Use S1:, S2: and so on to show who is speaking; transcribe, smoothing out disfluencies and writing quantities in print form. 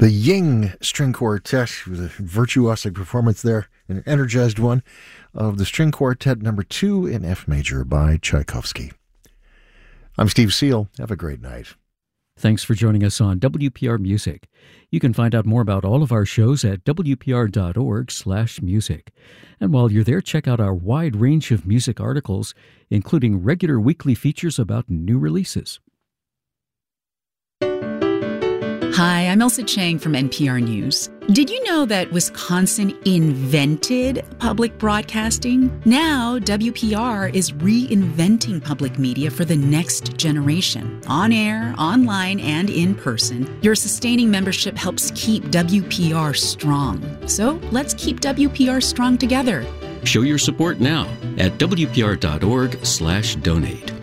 S1: The Ying String Quartet with a virtuosic performance there, an energized one of the String Quartet number 2 in F major by Tchaikovsky. I'm Steve Seal. Have a great night.
S2: Thanks for joining us on WPR Music. You can find out more about all of our shows at wpr.org/music. And while you're there, check out our wide range of music articles, including regular weekly features about new releases.
S3: Hi, I'm Elsa Chang from NPR News. Did you know that Wisconsin invented public broadcasting? Now, WPR is reinventing public media for the next generation. On air, online, and in person, your sustaining membership helps keep WPR strong. So let's keep WPR strong together.
S2: Show your support now at wpr.org/donate.